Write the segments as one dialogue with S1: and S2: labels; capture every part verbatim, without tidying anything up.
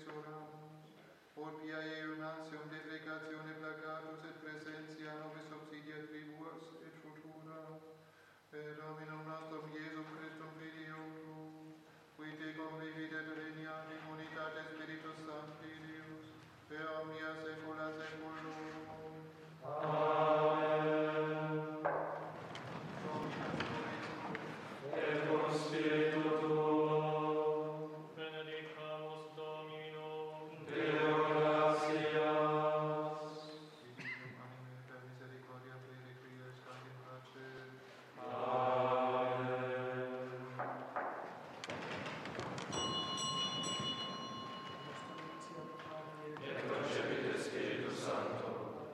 S1: exoramus, por pia eunatium deprecatione placatus et presentia nobis obsidia tribuas et futura, per Dominum nostrum Iesum Christum Filium tuum, qui te convivit et regnat in unitate Spiritus Sancti Deus, per omnia saecula saeculorum.
S2: Amen. Et cum spiritu tuo.
S3: Benedicamus Dominum.
S2: Deo gratias.
S1: Vivium anime per misericordia plei requies, et in pace.
S2: Amen. Et concepit Spiritus Sancto.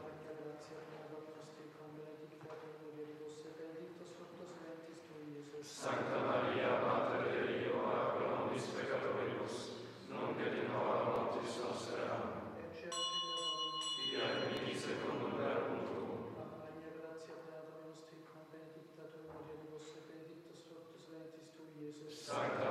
S2: Sancta Maria, Mater Dei, ora pro nobis peccatoribus, nunc et in hora mortis nostre. Amen. Via Domini secundum verbum tuum.
S4: Maria, gratia plena Dominus tecum, benedicta tu in mulieribus et benedictus fructus ventris tui, Iesus.
S2: Sancta